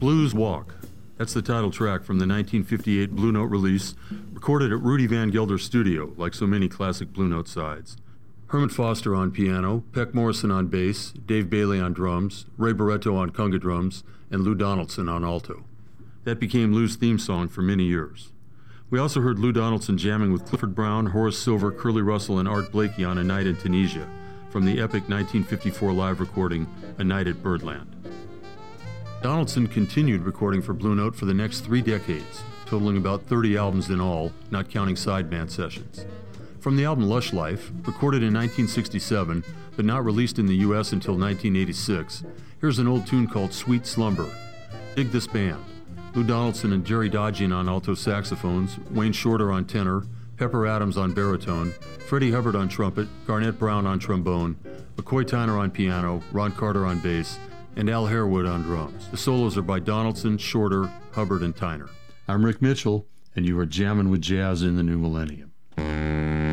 Blues Walk. That's the title track from the 1958 Blue Note release, recorded at Rudy Van Gelder's studio, like so many classic Blue Note sides. Herman Foster on piano, Peck Morrison on bass, Dave Bailey on drums, Ray Barretto on conga drums, and Lou Donaldson on alto. That became Lou's theme song for many years. We also heard Lou Donaldson jamming with Clifford Brown, Horace Silver, Curly Russell, and Art Blakey on A Night in Tunisia, from the epic 1954 live recording, A Night at Birdland. Donaldson continued recording for Blue Note for the next 3 decades, totaling about 30 albums in all, not counting sideband sessions. From the album Lush Life, recorded in 1967, but not released in the U.S. until 1986, here's an old tune called Sweet Slumber. Dig this band. Lou Donaldson and Jerry Dodgian on alto saxophones, Wayne Shorter on tenor, Pepper Adams on baritone, Freddie Hubbard on trumpet, Garnett Brown on trombone, McCoy Tyner on piano, Ron Carter on bass, and Al Harewood on drums. The solos are by Donaldson, Shorter, Hubbard, and Tyner. I'm Rick Mitchell, and you are jamming with jazz in the new millennium.